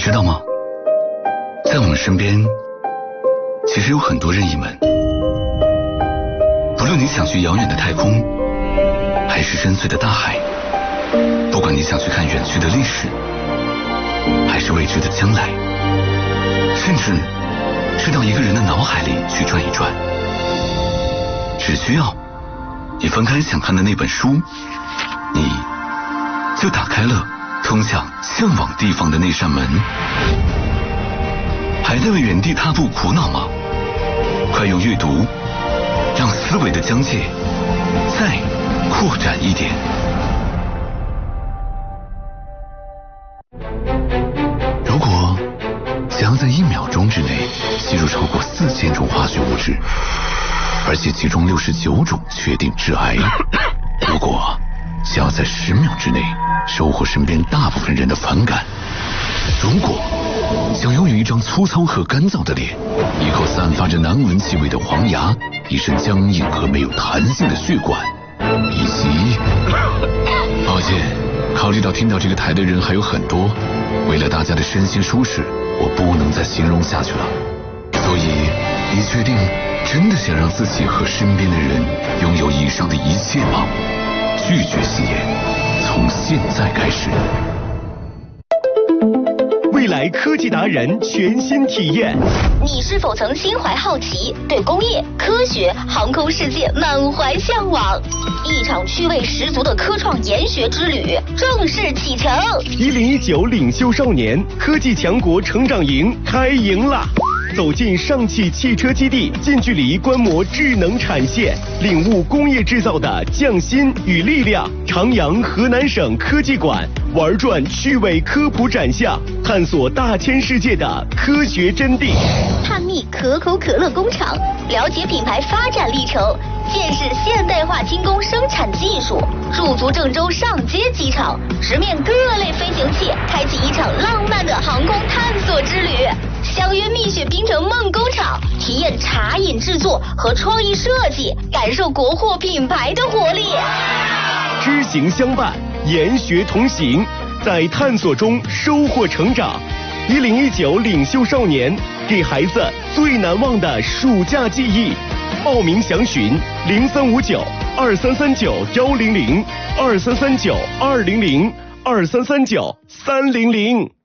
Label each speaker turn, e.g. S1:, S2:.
S1: 知道吗？在我们身边，其实有很多任意门。不论你想去遥远的太空，还是深邃的大海，不管你想去看远去的历史，还是未知的将来，甚至是到一个人的脑海里去转一转，只需要你翻开想看的那本书，你就打开了通向向往地方的那扇门。还在为原地踏步苦恼吗？快用阅读让思维的疆界再扩展一点。如果想要在1秒钟之内吸入超过4000种化学物质，而且其中69种确定致癌，如果想要在10秒之内收获身边大部分人的反感，如果想拥有一张粗糙和干燥的脸，一口散发着难闻气味的黄牙，一身僵硬和没有弹性的血管，以及……抱歉，考虑到听到这个台的人还有很多，为了大家的身心舒适，我不能再形容下去了。所以，你确定真的想让自己和身边的人拥有以上的一切吗？拒绝吸烟，从现在开始。
S2: 未来科技达人全新体验。
S3: 你是否曾心怀好奇，对工业、科学、航空世界满怀向往？一场趣味十足的科创研学之旅正式启程。
S2: 1019领袖少年科技强国成长营开营啦！走进上汽汽车基地，近距离观摩智能产线，领悟工业制造的匠心与力量。长阳河南省科技馆玩转趣味科普展项，探索大千世界的科学真谛。
S3: 探秘可口可乐工厂，了解品牌发展历程，见识现代化精工生产技术。驻足郑州上街机场，直面各类飞行器，开启一场浪漫的航空探索之旅。相约蜜雪冰城梦工厂，体验茶饮制作和创意设计，感受国货品牌的活力。
S2: 知行相伴，研学同行，在探索中收获成长。1019领袖少年，给孩子最难忘的暑假记忆。报名详询03592339-100，2339-200，2339-300。